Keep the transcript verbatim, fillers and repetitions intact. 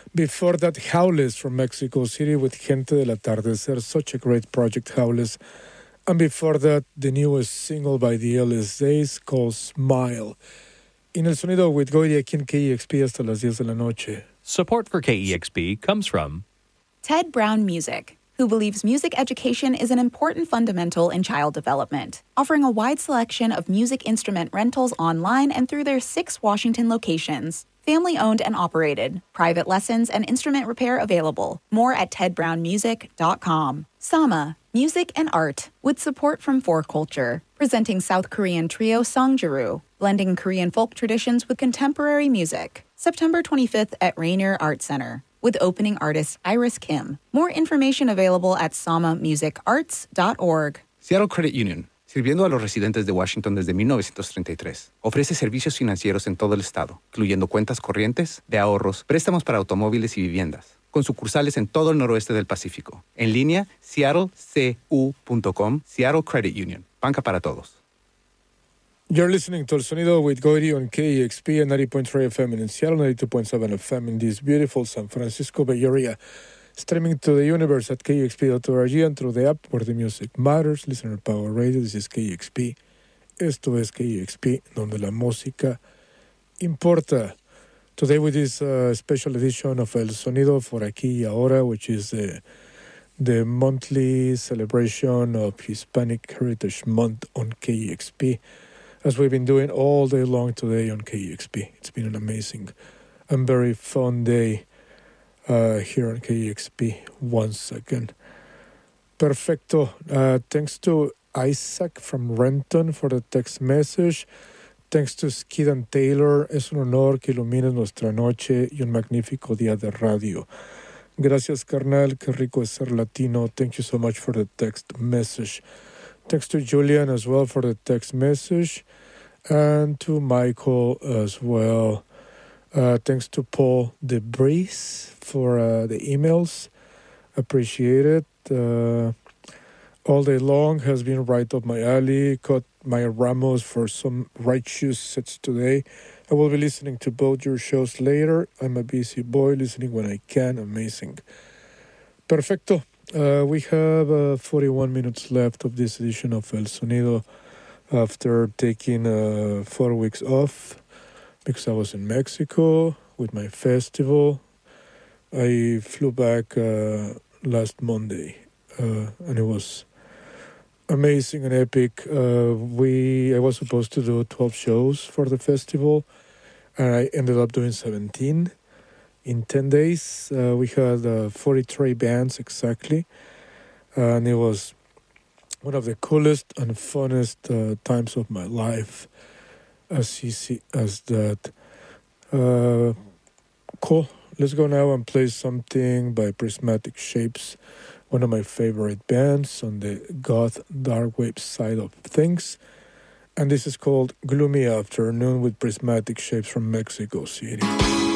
Before that, Howless from Mexico City with Gente del Atardecer, such a great project, Howless. And before that, the newest single by the L S Days called Smile. En el sonido with Goiri aquí en K E X P hasta las diez de la noche. Support for K E X P comes from Ted Brown Music, who believes music education is an important fundamental in child development, offering a wide selection of music instrument rentals online and through their six Washington locations. Family-owned and operated. Private lessons and instrument repair available. More at ted brown music dot com. Sama, music and art, with support from four Culture, presenting South Korean trio Songjiru, blending Korean folk traditions with contemporary music. September twenty-fifth at Rainier Art Center, with opening artist Iris Kim. More information available at sama music arts dot org. Seattle Credit Union, sirviendo a los residentes de Washington desde mil novecientos treinta y tres. Ofrece servicios financieros en todo el estado, incluyendo cuentas corrientes, de ahorros, préstamos para automóviles y viviendas, con sucursales en todo el noroeste del Pacífico. En línea, seattle c u punto com, Seattle Credit Union, banca para todos. You're listening to El Sonido with Goiri on K E X P and ninety point three F M in Seattle, ninety-two point seven F M in this beautiful San Francisco Bay Area. Streaming to the universe at K E X P dot org and through the app where the music matters. Listener Power Radio, this is K E X P. Esto es K E X P, donde la música importa. Today with this uh, special edition of El Sonido for Aquí y Ahora, which is uh, the monthly celebration of Hispanic Heritage Month on K E X P, as we've been doing all day long today on K E X P. It's been an amazing and very fun day uh, here on K E X P once again. Perfecto. Uh, thanks to Isaac from Renton for the text message. Thanks to Skid and Taylor. Es un honor que ilumines nuestra noche y un magnífico día de radio. Gracias, carnal. Qué rico es ser latino. Thank you so much for the text message. Thanks to Julian as well for the text message. And to Michael as well. Uh, thanks to Paul DeBreeze for uh, the emails. Appreciate it. Uh, all day long has been right up my alley. Caught my Ramos for some righteous sets today. I will be listening to both your shows later. I'm a busy boy, listening when I can. Amazing. Perfecto. Uh, we have uh, forty-one minutes left of this edition of El Sonido after taking uh, four weeks off because I was in Mexico with my festival. I flew back uh, last Monday uh, and it was amazing and epic. Uh, we I was supposed to do twelve shows for the festival and I ended up doing seventeen. In ten days, uh, we had uh, forty-three bands exactly, uh, and it was one of the coolest and funnest uh, times of my life, as easy as that. Uh, cool. Let's go now and play something by Prismatic Shapes, one of my favorite bands on the goth dark wave side of things. And this is called Gloomy Afternoon with Prismatic Shapes from Mexico City.